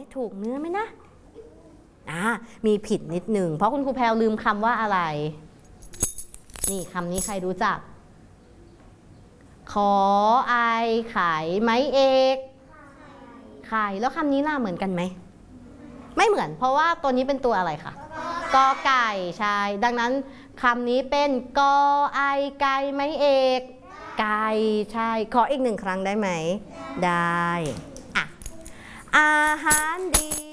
ถูกเนื้อไหมนะมีผิดนิดหนึ่งเพราะคุณครูแพรวลืมคำว่าอะไรนี่คำนี้ใครรู้จักขอไอไข่ไม้เอกไข่แล้วคำนี้ล่ะเหมือนกันไหมไม่เหมือนเพราะว่าตัวนี้เป็นตัวอะไรคะกอไก่ใช่ดังนั้นคำนี้เป็นกอไอไก่ไม้เอกไก่ใช่ขออีกหนึ่งครั้งได้ไหมได้อาหารดี